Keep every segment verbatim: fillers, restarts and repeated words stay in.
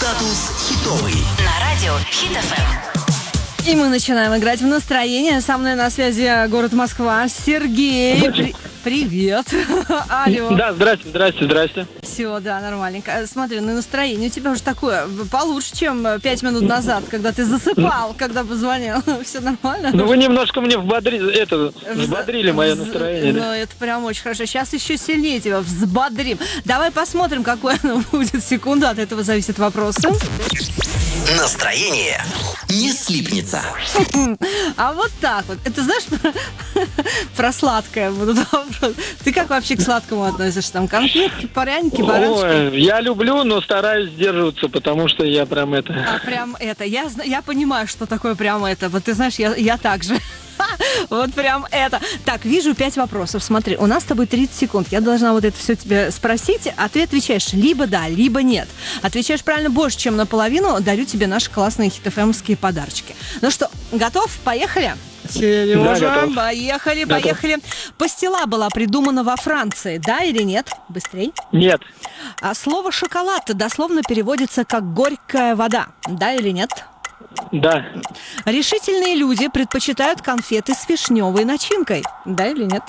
Статус хитовый. На радио Хит эф эм. И мы начинаем играть в настроение. Со мной на связи город Москва. Сергей, при- привет. Алло. Да, здрасте, здрасте, здрасте. Все, да, нормальненько. Смотри, ну настроение у тебя уже такое получше, чем пять минут назад, когда ты засыпал, когда позвонил. Все нормально? Ну вы немножко мне вбодри... это, взбодрили мое настроение. Ну, Да? это прям очень хорошо. Сейчас еще сильнее тебя взбодрим. Давай посмотрим, какое оно будет. Секунду, от этого зависят вопросы. Настроение не слипнется. А вот так вот. Это знаешь, про, про сладкое будут вопросы. Ты как вообще к сладкому относишься? Там конфетки, пряники, баранчики? Ой, я люблю, но стараюсь сдерживаться, потому что я прям это... А прям это, я, зна- я понимаю, что такое прям это. Вот ты знаешь, я, я так же. Вот прям это. Так, вижу пять вопросов. Смотри, у нас с тобой тридцать секунд. Я должна вот это все тебе спросить, а ты отвечаешь либо да, либо нет. Отвечаешь правильно больше, чем наполовину, дарю тебе наши классные хит-эфэмские подарочки. Ну что, готов? Поехали? Сережа, Да, готов. поехали, Готов. поехали. Пастила была придумана во Франции, да или нет? Быстрей. Нет, А слово «шоколад» дословно переводится как «горькая вода», да или нет? да, Решительные люди предпочитают конфеты с вишневой начинкой, да или нет?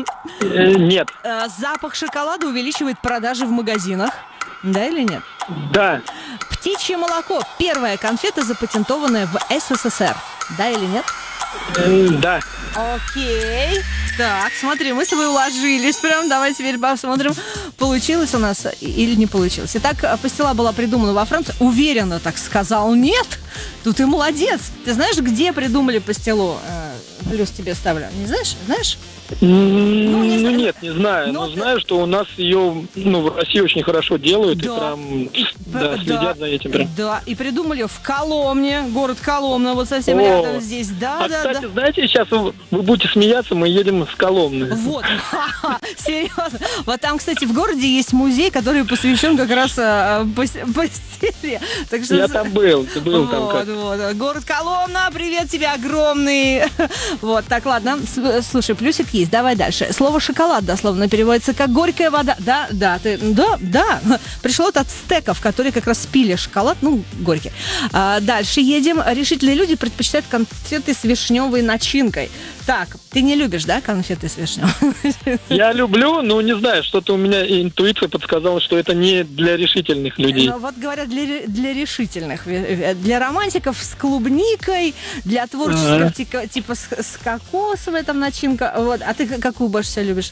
э, нет, Э, Запах шоколада увеличивает продажи в магазинах, да или нет? да, Птичье молоко – первая конфета, запатентованная в эс эс эс эр, да или нет? э, да. Окей. Так, смотри, мы с тобой уложились прям. Давай теперь посмотрим, получилось у нас или не получилось. Итак, пастила была придумана во Франции. Уверенно так сказал нет. Тут ты молодец. Ты знаешь, где придумали пастилу? Э, Плюс тебе ставлю. Не знаешь? Знаешь? Ну, не знаю. нет, не знаю, Ну, но ты- знаю, что у нас ее, ну, в России очень хорошо делают Да. и прям, И- да, да, следят за этим прям. Да, и придумали в Коломне, город Коломна, вот совсем О. рядом здесь. Да, А, да, кстати, да. знаете, сейчас вы, вы будете смеяться, мы едем с Коломны. Вот, ха-ха, серьезно. Вот там, кстати, в городе есть музей, который посвящен как раз а, пас- пастиле. Так что... Я там был, ты был там Вот, как. вот. Город Коломна, привет тебе огромный. Вот, так, ладно. С- Слушай, плюсик есть, давай дальше. Слово «шоколад» дословно переводится как «горькая вода». Да, да, ты, да, да. Пришло от ацтеков, которые как раз пили шоколад, ну, горький. А, дальше едем. Решительные люди предпочитают конфеты с вишневой начинкой. Так, ты не любишь, да, конфеты с вишневой? Я люблю, но не знаю, что-то у меня интуиция подсказала, что это не для решительных людей. Ну, вот говорят, для, ре- для решительных, э, для романтиков с клубникой, для творческих Ага. тика- типа с, с кокосовой там начинка. Вот. А ты к- какую больше всего любишь?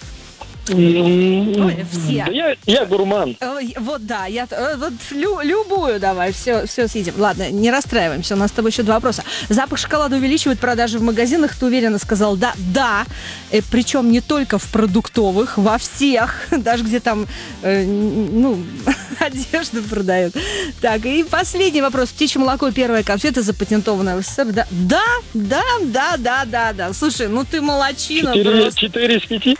Ой, все. Да я, я гурман. Ой, вот да, я э, вот лю- любую давай, все, все съедим. Ладно, не расстраиваемся, у нас с тобой еще два вопроса. Запах шоколада увеличивает продажи в магазинах, ты уверенно сказал да, да, э, причем не только в продуктовых, во всех, даже где там, э, н- ну, одежду продают. Так, и последний вопрос. Птичье молоко, первая конфета, запатентованная в эс эс эс эр. Да, да, да, да, да, да, да. Слушай, ну ты молодчина Четыре, просто. четыре из пяти?